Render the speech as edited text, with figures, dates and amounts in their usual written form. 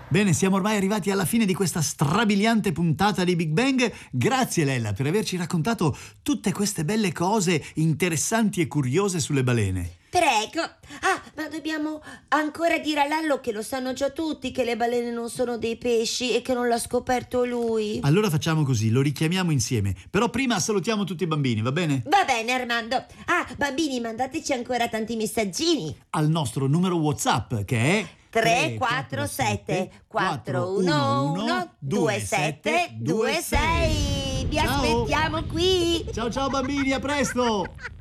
Bene, siamo ormai arrivati alla fine di questa strabiliante puntata di Big Bang. Grazie Lella per averci raccontato tutte queste belle cose interessanti e curiose sulle balene. Prego. Ah, ma dobbiamo ancora dire a Lallo che lo sanno già tutti che le balene non sono dei pesci e che non l'ha scoperto lui. Allora facciamo così, lo richiamiamo insieme. Però prima salutiamo tutti i bambini, va bene? Va bene, Armando. Ah, bambini, mandateci ancora tanti messaggini. Al nostro numero WhatsApp che è 347 411 2726. Vi Ciao. aspettiamo qui. Ciao ciao bambini, a presto!